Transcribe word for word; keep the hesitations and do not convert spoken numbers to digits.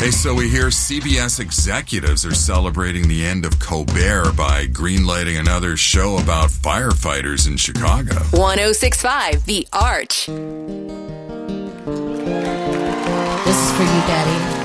Hey, so we hear C B S executives are celebrating the end of Colbert by greenlighting another show about firefighters in Chicago. one oh six point five The Arch. This is for you, Daddy.